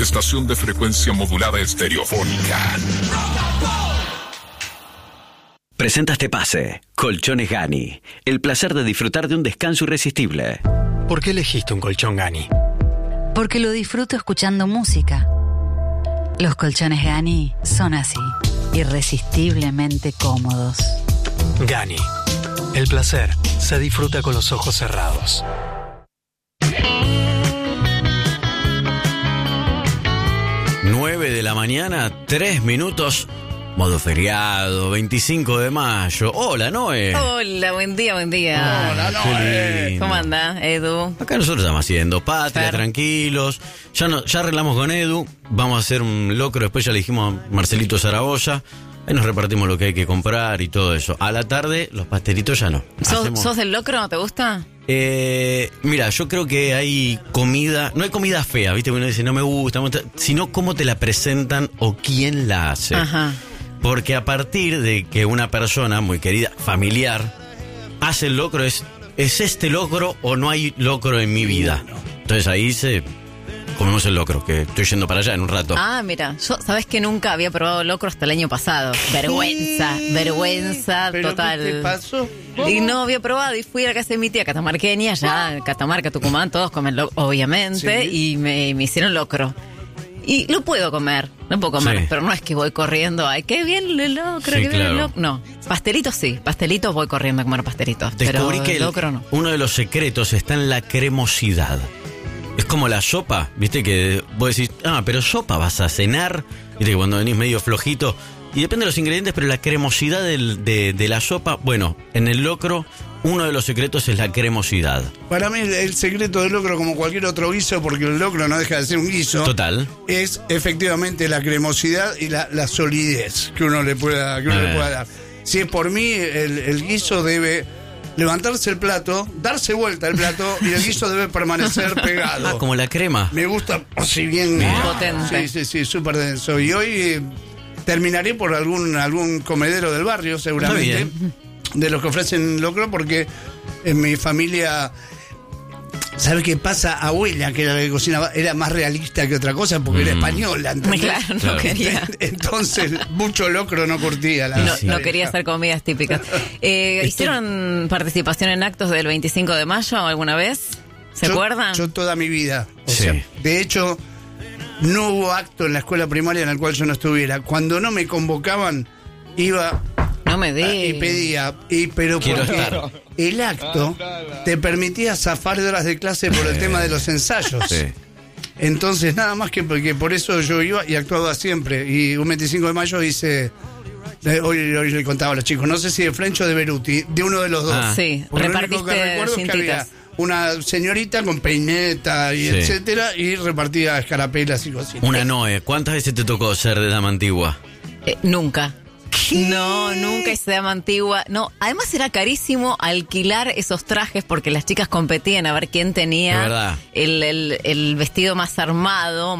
estación de frecuencia modulada estereofónica. Presenta este pase, Colchones Gani. El placer de disfrutar de un descanso irresistible. ¿Por qué elegiste un colchón Gani? Porque lo disfruto escuchando música. Los colchones Gani son así, irresistiblemente cómodos. Gani. El placer se disfruta con los ojos cerrados. 9 de la mañana, 3 minutos. Modo feriado, 25 de mayo. Hola, Noé. Hola, buen día. Hola, Noé. ¿Cómo anda, Edu? Acá nosotros estamos haciendo patria, Fer. tranquilos. Ya arreglamos con Edu. Vamos a hacer un locro. Después ya le dijimos a Marcelito Zaragoza. Ahí nos repartimos lo que hay que comprar y todo eso. A la tarde, los pastelitos ya no. ¿Sos del locro? ¿Te gusta? Mira, yo creo que hay comida. No hay comida fea, ¿viste? Uno dice, no me gusta, sino cómo te la presentan o quién la hace. Ajá. Porque a partir de que una persona muy querida, familiar, hace el locro, ¿es este locro o no hay locro en mi vida? Entonces ahí comemos el locro, que estoy yendo para allá en un rato. Ah, mira, yo sabés que nunca había probado locro hasta el año pasado. Vergüenza ¿Pero total. qué te pasó? Y no había probado y fui a la casa de mi tía catamarqueña, ya Catamarca, Tucumán, todos comen obviamente, Sí. y me hicieron locro. Y lo puedo comer, Sí. pero no es que voy corriendo, ay, qué bien el locro, Sí, qué bien claro. el locro. No, pastelitos sí, pastelitos voy corriendo a comer pastelitos. Descubrí pero que el locro no. uno de los secretos está en la cremosidad. Es como la sopa, ¿viste? Que vos decís, pero sopa vas a cenar, ¿viste? Que cuando venís medio flojito, y depende de los ingredientes, pero la cremosidad de la sopa, bueno, en el locro, uno de los secretos es la cremosidad. Para mí el secreto del locro, como cualquier otro guiso, porque el locro no deja de ser un guiso, Total. es efectivamente la cremosidad y la solidez que uno le pueda dar. Si es por mí, el guiso debe levantarse el plato, darse vuelta el plato y el guiso debe permanecer pegado. Como la crema. Me gusta así bien Potente. Sí, súper denso. Y hoy terminaré por algún comedero del barrio, seguramente, de los que ofrecen locro, porque en mi familia, ¿sabe qué pasa? Abuela, que era la que cocinaba, era más realista que otra cosa, porque era española, ¿entendés? Claro, no quería. Entonces, mucho locro no curtía. No quería hacer comidas típicas. ¿Hicieron participación en actos del 25 de mayo alguna vez? ¿Se acuerdan? Yo toda mi vida. O Sí. sea, de hecho, no hubo acto en la escuela primaria en el cual yo no estuviera. Cuando no me convocaban, iba No me di. y pedía. Pero Quiero porque estar. el acto te permitía zafar de horas de clase por el tema de los ensayos. Sí. Entonces, nada más que porque por eso yo iba y actuaba siempre. Y un 25 de mayo hice... Hoy le contaba a los chicos, no sé si de French o de Beruti, de uno de los dos. Sí, Porque lo único que repartiste recuerdo es que había cintitas. una señorita con peineta y Sí. etcétera, y repartía escarapelas y cositas. Una Noé, ¿cuántas veces te tocó ser de dama antigua? Nunca. No, nunca hice dama antigua. No, además era carísimo alquilar esos trajes porque las chicas competían a ver quién De tenía verdad. el vestido más armado,